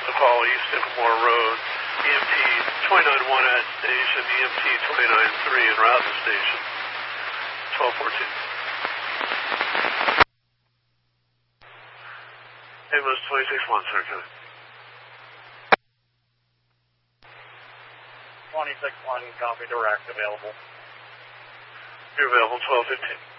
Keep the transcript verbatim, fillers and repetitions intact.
the call East Sycamore Road, E M T twenty-nine one at station, E M T twenty-nine three en route to station, twelve fourteen. Ambulance twenty-six one, sir, coming. twenty-six one, copy direct, available. You're available, twelve fifteen.